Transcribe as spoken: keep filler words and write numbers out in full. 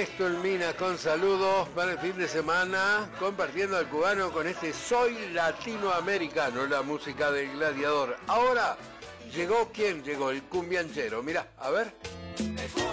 Ernesto Elmina con saludos para el fin de semana, compartiendo al cubano con este Soy Latinoamericano, la música del Gladiador. Ahora, llegó, ¿quién llegó? El cumbianchero. Mirá, a ver.